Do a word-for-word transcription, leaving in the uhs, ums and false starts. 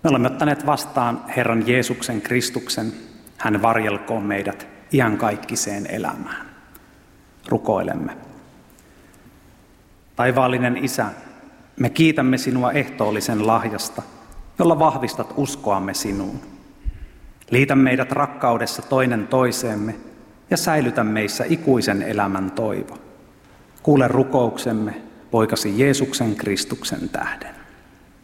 Me olemme ottaneet vastaan Herran Jeesuksen Kristuksen. Hän varjelkoon meidät iankaikkiseen elämään. Rukoilemme. Taivaallinen Isä, me kiitämme sinua ehtoollisen lahjasta, jolla vahvistat uskoamme sinuun. Liitä meidät rakkaudessa toinen toiseemme ja säilytä meissä ikuisen elämän toivo. Kuule rukouksemme poikasi Jeesuksen Kristuksen tähden.